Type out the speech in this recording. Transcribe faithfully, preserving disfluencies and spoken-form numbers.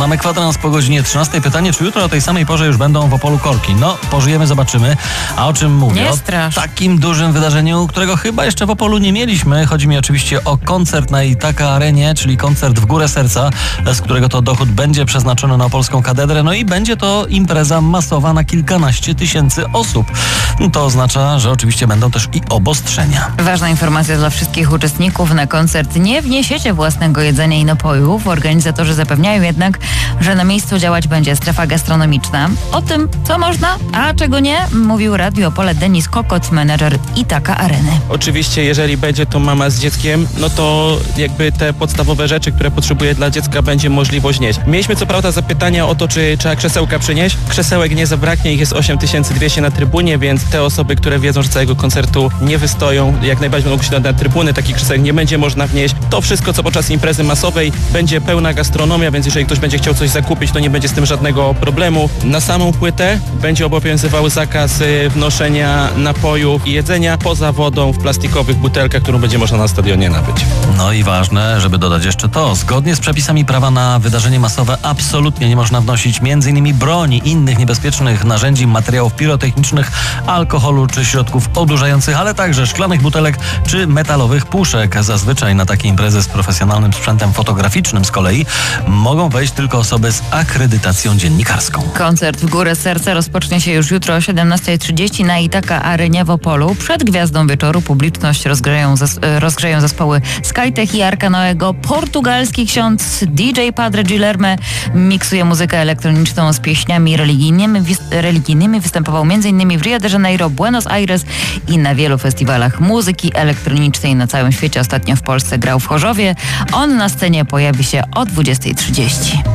Zaczynamy kwadrans po godzinie trzynastej. Pytanie, czy jutro o tej samej porze już będą w Opolu korki? No, pożyjemy, zobaczymy. A o czym mówię? Nie o strasz. takim dużym wydarzeniu, którego chyba jeszcze w Opolu nie mieliśmy. Chodzi mi oczywiście o koncert na Itaka Arenie, czyli koncert w Górę Serca, z którego to dochód będzie przeznaczony na Opolską Katedrę. No i będzie to impreza masowa na kilkanaście tysięcy osób. To oznacza, że oczywiście będą też i obostrzenia. Ważna informacja dla wszystkich uczestników. Na koncert nie wniesiecie własnego jedzenia i napojów. Organizatorzy zapewniają jednak, że na miejscu działać będzie strefa gastronomiczna. O tym, co można, a czego nie, mówił Radio Opole Denis Kokot, menedżer Itaka Areny. Oczywiście, jeżeli będzie to mama z dzieckiem, no to jakby te podstawowe rzeczy, które potrzebuje dla dziecka, będzie możliwość nieść. Mieliśmy co prawda zapytania o to, czy trzeba krzesełka przynieść. Krzesełek nie zabraknie, ich jest osiem tysięcy dwieście na trybunie, więc te osoby, które wiedzą, że całego koncertu nie wystoją, jak najbardziej mogą się na trybuny, takich krzesełek nie będzie można wnieść. To wszystko, co podczas imprezy masowej, będzie pełna gastronomia, więc jeżeli ktoś będzie chciał coś zakupić, to nie będzie z tym żadnego problemu. Na samą płytę będzie obowiązywał zakaz wnoszenia napojów i jedzenia poza wodą w plastikowych butelkach, którą będzie można na stadionie nabyć. No i ważne, żeby dodać jeszcze to. Zgodnie z przepisami prawa na wydarzenie masowe absolutnie nie można wnosić m.in. broni, innych niebezpiecznych narzędzi, materiałów pirotechnicznych, alkoholu czy środków odurzających, ale także szklanych butelek czy metalowych puszek. Zazwyczaj na takie imprezy z profesjonalnym sprzętem fotograficznym z kolei mogą wejść tylko osoby z akredytacją dziennikarską. Koncert w Górę Serca rozpocznie się już jutro o siedemnastej trzydzieści na Itaka Arenie w Opolu. Przed gwiazdą wieczoru publiczność rozgrają, zes- rozgrzeją zespoły Skytech i Arca Noego. Portugalski ksiądz D J Padre Guilherme miksuje muzykę elektroniczną z pieśniami religijnymi. Wis- religijnymi. Występował m.in. w Rio de Janeiro, Buenos Aires i na wielu festiwalach muzyki elektronicznej na całym świecie. Ostatnio w Polsce grał w Chorzowie. On na scenie pojawi się o dwudziestej trzydzieści.